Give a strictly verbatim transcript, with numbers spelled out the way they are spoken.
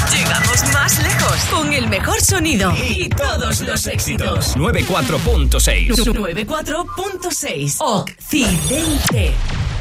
Llegamos más lejos con el mejor sonido y todos los éxitos. noventa y cuatro punto seis. noventa y cuatro punto seis Occidente.